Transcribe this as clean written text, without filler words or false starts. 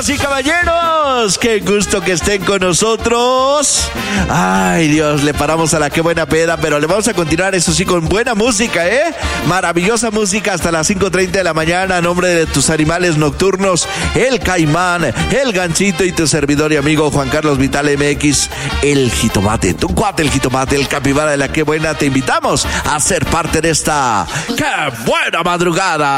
Damas y caballeros, qué gusto que estén con nosotros. Ay, Dios, le paramos a la qué buena peda, pero le vamos a continuar, eso sí, con buena música, maravillosa música hasta las 5:30 de la mañana, a nombre de tus animales nocturnos, el Caimán, el Ganchito y tu servidor y amigo Juan Carlos Vital MX, el Jitomate, tu cuate el Jitomate, el capibara de la qué buena. Te invitamos a ser parte de esta qué buena madrugada.